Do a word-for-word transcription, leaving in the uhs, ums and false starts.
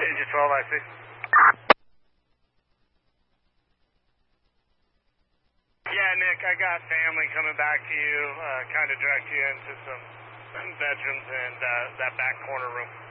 Engine twelve, I see. Yeah, Nick, I got family coming back to you, uh, kind of direct you into some bedrooms and uh, that back corner room.